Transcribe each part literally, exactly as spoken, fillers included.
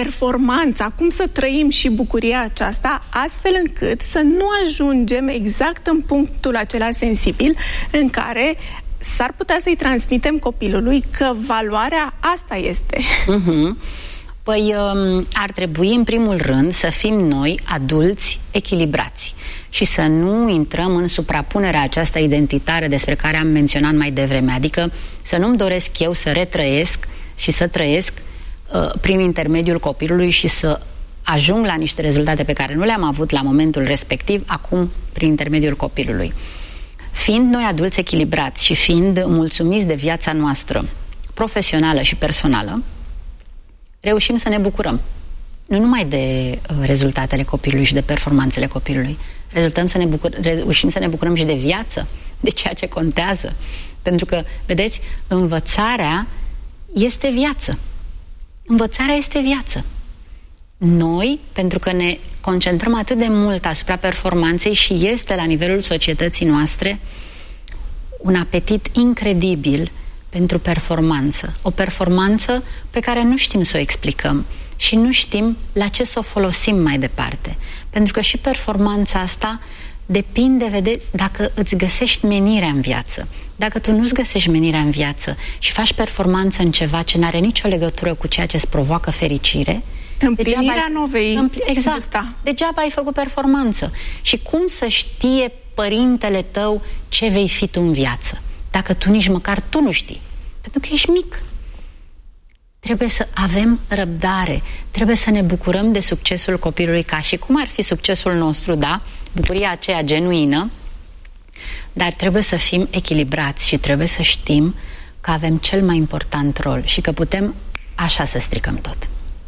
performanța, cum să trăim și bucuria aceasta, astfel încât să nu ajungem exact în punctul acela sensibil în care s-ar putea să-i transmitem copilului că valoarea asta este. Uh-huh. Păi ar trebui în primul rând să fim noi adulți echilibrați și să nu intrăm în suprapunerea aceasta identitară despre care am menționat mai devreme, adică să nu-mi doresc eu să retrăiesc și să trăiesc uh, prin intermediul copilului și să ajung la niște rezultate pe care nu le-am avut la momentul respectiv, acum prin intermediul copilului. Fiind noi adulți echilibrați și fiind mulțumiți de viața noastră profesională și personală, reușim să ne bucurăm. Nu numai de uh, rezultatele copilului și de performanțele copilului. Rezultăm să ne bucur, reușim să ne bucurăm și de viață, de ceea ce contează. Pentru că, vedeți, învățarea este viață. Învățarea este viață. Noi, pentru că ne concentrăm atât de mult asupra performanței și este la nivelul societății noastre un apetit incredibil pentru performanță. O performanță pe care nu știm să o explicăm și nu știm la ce să o folosim mai departe. Pentru că și performanța asta depinde, vedeți, dacă îți găsești menirea în viață. Dacă tu nu-ți găsești menirea în viață și faci performanță în ceva ce n-are nicio legătură cu ceea ce îți provoacă fericire, împlinirea nu vei împl exact. Gusta. Degeaba ai făcut performanță. Și cum să știe părintele tău ce vei fi tu în viață? Dacă tu nici măcar tu nu știi. Pentru că ești mic. Trebuie să avem răbdare. Trebuie să ne bucurăm de succesul copilului ca și cum ar fi succesul nostru, da? Bucuria aceea genuină. Dar trebuie să fim echilibrați și trebuie să știm că avem cel mai important rol și că putem așa să stricăm tot.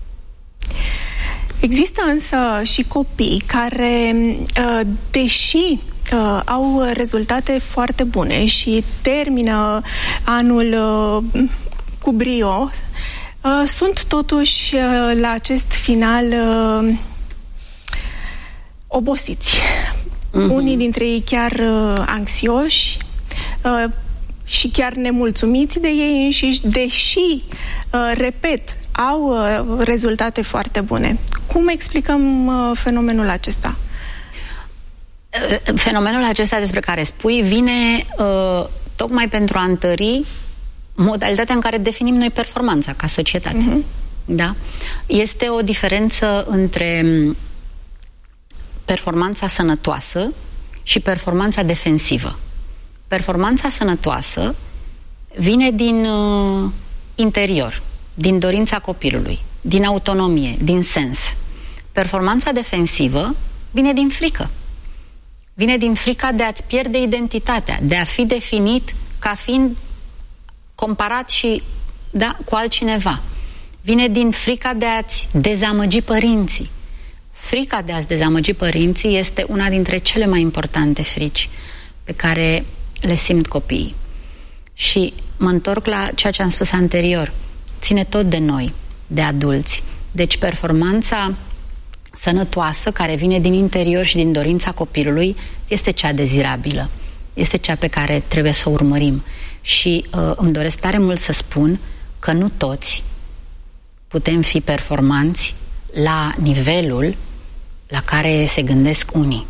Există însă și copii care, deși uh, au rezultate foarte bune și termină anul uh, cu brio, uh, sunt totuși uh, la acest final uh, obosiți. Mm-hmm. Unii dintre ei chiar uh, anxioși uh, și chiar nemulțumiți de ei înșiși, deși, uh, repet, au uh, rezultate foarte bune. Cum explicăm uh, fenomenul acesta? Fenomenul acesta despre care spui vine uh, tocmai pentru a întări modalitatea în care definim noi performanța ca societate. Uh-huh. Da? Este o diferență între performanța sănătoasă și performanța defensivă. Performanța sănătoasă vine din uh, interior, din dorința copilului, din autonomie, din sens. Performanța defensivă vine din frică. Vine din frica de a-ți pierde identitatea, de a fi definit ca fiind comparat și, da, cu altcineva. Vine din frica de a-ți dezamăgi părinții. Frica de a-ți dezamăgi părinții este una dintre cele mai importante frici pe care le simt copiii. Și mă întorc la ceea ce am spus anterior. Ține tot de noi, de adulți. Deci performanța sănătoasă, care vine din interior și din dorința copilului, este cea dezirabilă. Este cea pe care trebuie să o urmărim. Și uh, îmi doresc tare mult să spun că nu toți putem fi performanți la nivelul la care se gândesc unii.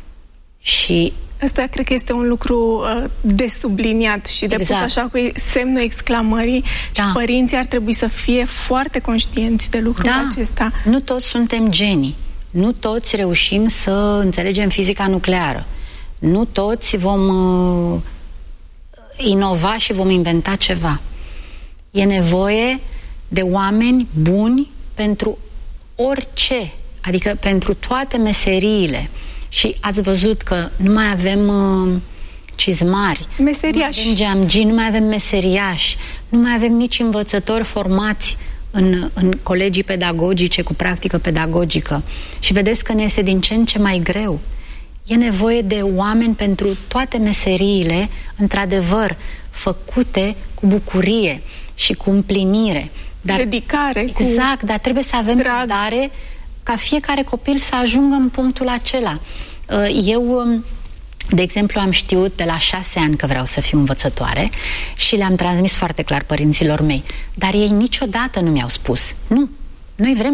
Și asta cred că este un lucru uh, de subliniat și de exact. Pus așa cu semnul exclamării. Da. Și părinții ar trebui să fie foarte conștienți de lucrul da. Acesta. Nu toți suntem genii. Nu toți reușim să înțelegem fizica nucleară. Nu toți vom uh, inova și vom inventa ceva. E nevoie de oameni buni pentru orice, adică pentru toate meseriile. Și ați văzut că nu mai avem uh, cizmari, meseriași. Nu mai avem geamgii, nu mai avem meseriași, nu mai avem nici învățători formați în, în colegii pedagogice cu practică pedagogică. Și vedeți că ne este din ce în ce mai greu. E nevoie de oameni pentru toate meseriile, într-adevăr, făcute cu bucurie și cu împlinire. Dar, dedicare. Exact, cu dar trebuie să avem răbdare ca fiecare copil să ajungă în punctul acela. Eu, de exemplu, am știut de la șase ani că vreau să fiu învățătoare și le-am transmis foarte clar părinților mei. Dar ei niciodată nu mi-au spus. Nu, noi vrem